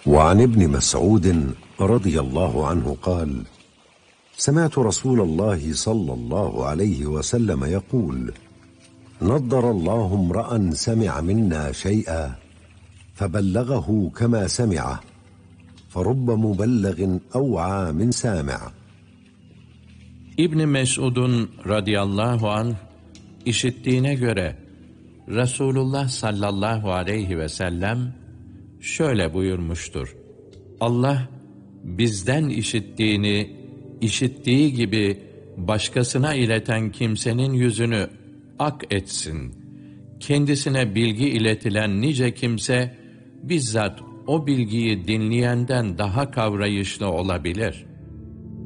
وعن ابن مسعود رضي الله عنه قال: سمعت رسول الله صلى الله عليه وسلم يقول: نضر الله امرأ سمع منا شيئا فبلغه كما سمعه فرب مبلغ أوعى من سامع. İbn Mes'ud'un radıyallahu anh işittiğine göre Resulullah sallallahu aleyhi ve sellem şöyle buyurmuştur: Allah bizden işittiğini işittiği gibi başkasına ileten kimsenin yüzünü ak etsin. Kendisine bilgi iletilen nice kimse bizzat o bilgiyi dinleyenden daha kavrayışlı olabilir.